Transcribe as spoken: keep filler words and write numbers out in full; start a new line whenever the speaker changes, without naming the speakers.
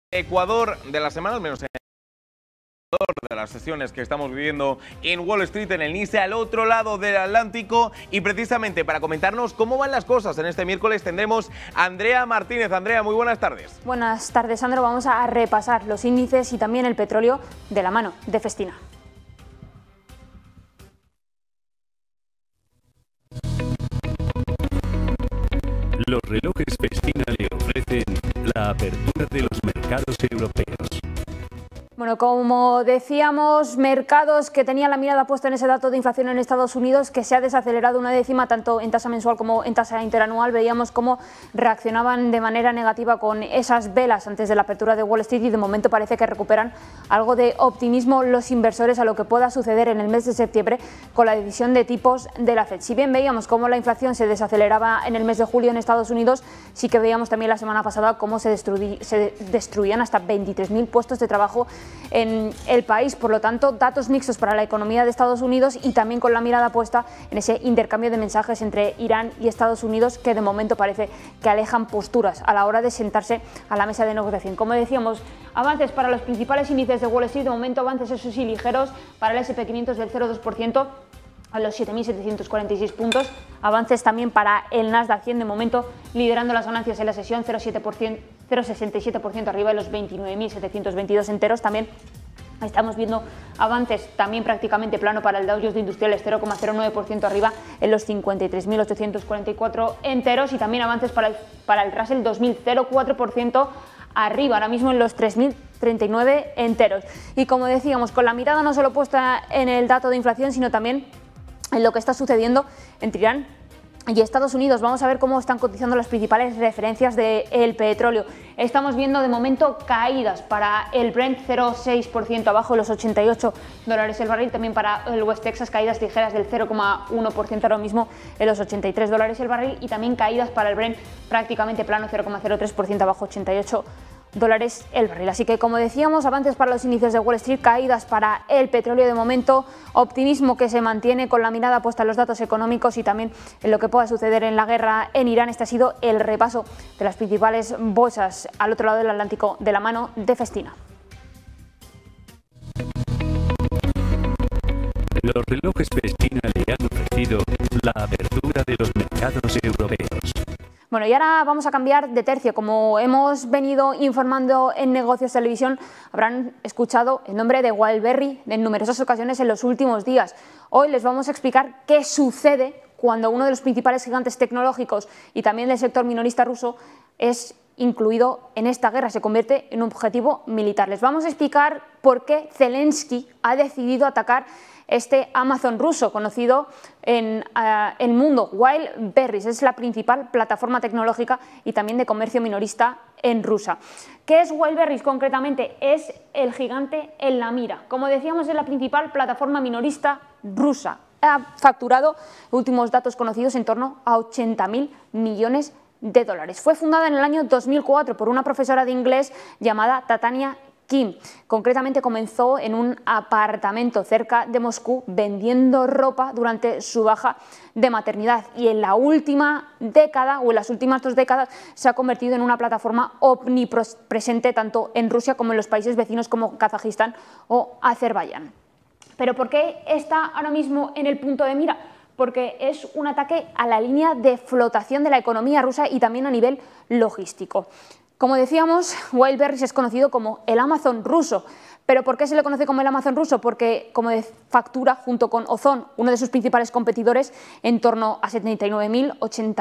Ecuador de la semana, al menos en de las sesiones que estamos viviendo en Wall Street, en el Nice, al otro lado del Atlántico. Y precisamente para comentarnos cómo van las cosas en este miércoles tendremos a Andrea Martínez. Andrea, muy buenas tardes.
Buenas tardes, Sandro. Vamos a repasar los índices y también el petróleo de la mano de Festina.
Los relojes Festina le ofrecen la apertura de los mercados europeos.
Bueno, como decíamos, mercados que tenían la mirada puesta en ese dato de inflación en Estados Unidos, que se ha desacelerado una décima tanto en tasa mensual como en tasa interanual. Veíamos cómo reaccionaban de manera negativa con esas velas antes de la apertura de Wall Street y de momento parece que recuperan algo de optimismo los inversores a lo que pueda suceder en el mes de septiembre con la decisión de tipos de la Fed. Si bien veíamos cómo la inflación se desaceleraba en el mes de julio en Estados Unidos, sí que veíamos también la semana pasada cómo se, destruí, se destruían hasta veintitrés mil puestos de trabajo en el país. Por lo tanto, datos mixtos para la economía de Estados Unidos y también con la mirada puesta en ese intercambio de mensajes entre Irán y Estados Unidos, que de momento parece que alejan posturas a la hora de sentarse a la mesa de negociación. Como decíamos, avances para los principales índices de Wall Street, de momento avances esos sí ligeros para el ese and pe quinientos del cero coma dos por ciento a los siete mil setecientos cuarenta y seis puntos, avances también para el Nasdaq cien, de momento liderando las ganancias en la sesión, cero coma sesenta y siete por ciento arriba de los veintinueve mil setecientos veintidós enteros. También estamos viendo avances también prácticamente plano para el Dow Jones de Industriales, cero coma cero nueve por ciento arriba en los cincuenta y tres mil ochocientos cuarenta y cuatro enteros, y también avances para el, para el Russell dos mil, cero coma cuatro por ciento arriba, ahora mismo en los tres mil treinta y nueve enteros. Y como decíamos, con la mirada no solo puesta en el dato de inflación, sino también en lo que está sucediendo entre Irán y Estados Unidos. Vamos a ver cómo están cotizando las principales referencias del petróleo. Estamos viendo de momento caídas para el Brent, cero coma seis por ciento abajo de los ochenta y ocho dólares el barril. También para el West Texas, caídas ligeras del cero coma uno por ciento ahora mismo en los ochenta y tres dólares el barril. Y también caídas para el Brent prácticamente plano, cero coma cero tres por ciento abajo, ochenta y ocho dólares el barril. Así que, como decíamos, avances para los índices de Wall Street, caídas para el petróleo de momento, optimismo que se mantiene con la mirada puesta en los datos económicos y también en lo que pueda suceder en la guerra en Irán. Este ha sido el repaso de las principales bolsas al otro lado del Atlántico de la mano de Festina.
Los relojes Festina le han ofrecido la apertura de los mercados europeos.
Bueno, y ahora vamos a cambiar de tercio. Como hemos venido informando en Negocios Televisión, habrán escuchado el nombre de Wildberry en numerosas ocasiones en los últimos días. Hoy les vamos a explicar qué sucede cuando uno de los principales gigantes tecnológicos y también del sector minorista ruso es incluido en esta guerra, se convierte en un objetivo militar. Les vamos a explicar por qué Zelensky ha decidido atacar este Amazon ruso, conocido en uh, el mundo. Wildberries es la principal plataforma tecnológica y también de comercio minorista en Rusia. ¿Qué es Wildberries concretamente? Es el gigante en la mira. Como decíamos, es la principal plataforma minorista rusa. Ha facturado, últimos datos conocidos, en torno a ochenta mil millones de dólares. Fue fundada en el año dos mil cuatro por una profesora de inglés llamada Tatiana Kim. Concretamente comenzó en un apartamento cerca de Moscú vendiendo ropa durante su baja de maternidad, y en la última década o en las últimas dos décadas se ha convertido en una plataforma omnipresente tanto en Rusia como en los países vecinos como Kazajistán o Azerbaiyán. ¿Pero por qué está ahora mismo en el punto de mira? Porque es un ataque a la línea de flotación de la economía rusa y también a nivel logístico. Como decíamos, Wildberries es conocido como el Amazon ruso. ¿Pero por qué se le conoce como el Amazon ruso? Porque como factura junto con Ozon, uno de sus principales competidores, en torno a setenta y nueve mil ochenta